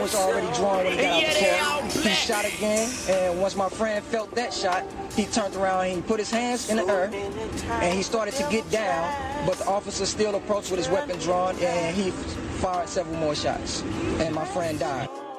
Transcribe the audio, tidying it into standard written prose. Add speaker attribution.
Speaker 1: weapon was already drawn when he got out the car. He shot again, and once my friend felt that shot, he turned around and he put his hands in the air, and he started to get down, but the officer still approached with his weapon drawn, and he fired several more shots, and my friend died.